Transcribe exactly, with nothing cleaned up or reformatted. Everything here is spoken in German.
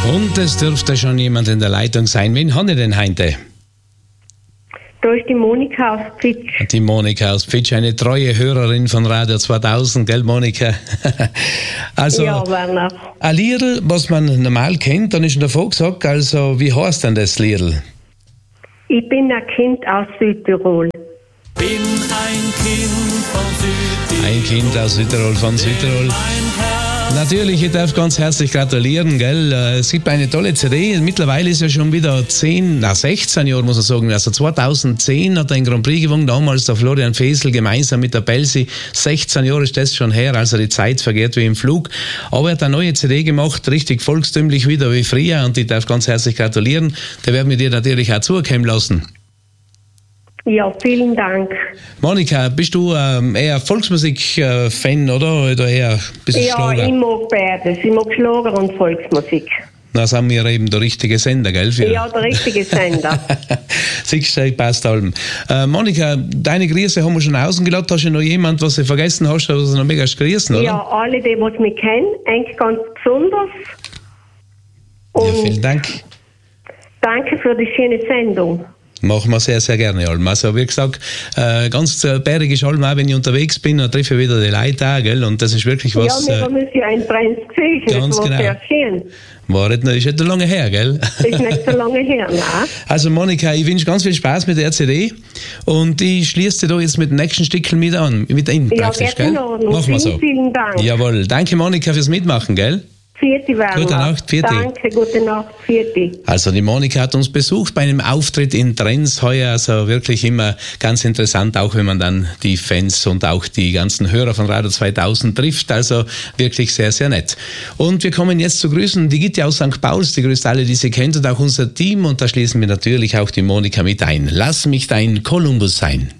Und es dürfte schon jemand in der Leitung sein. Wen haben wir denn heute? Da ist die Monika aus Pfitsch. Die Monika aus Pfitsch, eine treue Hörerin von Radio zweitausend, gell Monika? Also, ja, Werner. Ein Liedl, was man normal kennt, dann ist schon davor gesagt, also wie heißt denn das Liedl? Ich bin ein Kind aus Südtirol. Bin ein Kind von Südtirol. Ein Kind aus Südtirol, von Südtirol. Natürlich, ich darf ganz herzlich gratulieren, gell. Es gibt eine tolle C D. Mittlerweile ist ja schon wieder zehn, na sechzehn Jahre, muss man sagen. Also zweitausendzehn hat er einen Grand Prix gewonnen, damals der Florian Fesel gemeinsam mit der Belsi. sechzehn Jahre ist das schon her, also die Zeit vergeht wie im Flug. Aber er hat eine neue C D gemacht, richtig volkstümlich wieder wie früher, und ich darf ganz herzlich gratulieren. Der werden wir dir natürlich auch zukommen lassen. Ja, vielen Dank. Monika, bist du ähm, eher Volksmusik-Fan, oder? Oder eher ein bisschen Ja, Schlager? ich mag beides. Ich mag Schlager und Volksmusik. Da sind wir eben der richtige Sender, gell? Für Ja, der richtige Sender. Siehst du, passt allem. Äh, Monika, deine Grüße haben wir schon außen geladen. Hast du noch jemand, was du vergessen hast, was du noch mega grüßen, oder? Ja, alle, die, die mich kennen, eigentlich ganz besonders. Und Ja, vielen Dank. danke für die schöne Sendung. Machen wir sehr, sehr gerne, Alm. Also, wie gesagt, äh, ganz äh, bärig ist Alm auch, wenn ich unterwegs bin, dann treffe ich wieder die Leute auch, gell? Und das ist wirklich was... Ja, wir äh, haben uns ja ein Trend gesehen. ganz Das war genau. sehr schön. war nicht, ist nicht so lange her, gell? Ist nicht so lange her, nein. Also, Monika, ich wünsche ganz viel Spaß mit der C D und ich schließe dich da jetzt mit dem nächsten Stückchen mit an, mit Ihnen Ja, praktisch, geht gell? in Ordnung. Machen wir Vielen, so. vielen Dank. Jawohl. Danke, Monika, fürs Mitmachen, gell? Vierte Werner. Gute Nacht, vierte. Danke, gute Nacht, vierte. Also die Monika hat uns besucht bei einem Auftritt in Trends heuer, also wirklich immer ganz interessant, auch wenn man dann die Fans und auch die ganzen Hörer von Radio zweitausend trifft, also wirklich sehr, sehr nett. Und wir kommen jetzt zu grüßen, die Gitte aus Sankt Pauls, die grüßt alle, die sie kennt, und auch unser Team, und da schließen wir natürlich auch die Monika mit ein. Lass mich dein Kolumbus sein.